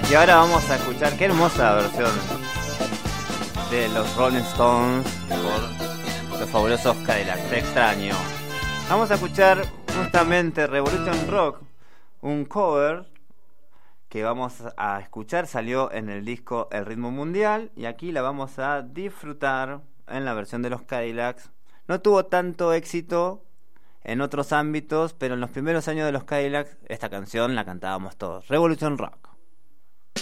Y ahora vamos a escuchar qué hermosa versión de los Rolling Stones por los fabulosos Cadillacs. Te extraño. Vamos a escuchar justamente Revolution Rock, un cover que vamos a escuchar, salió en el disco El Ritmo Mundial, y aquí la vamos a disfrutar en la versión de los Cadillacs. No tuvo tanto éxito en otros ámbitos, pero en los primeros años de los Cadillacs esta canción la cantábamos todos. Revolution Rock.